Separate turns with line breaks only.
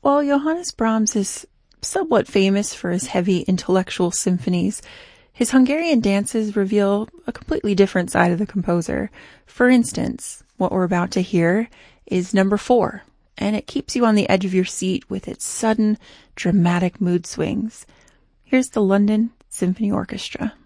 While Johannes Brahms is somewhat famous for his heavy intellectual symphonies, his Hungarian dances reveal a completely different side of the composer. For instance, what we're about to hear is number 4, and it keeps you on the edge of your seat with its sudden, dramatic mood swings. Here's the London Symphony Orchestra.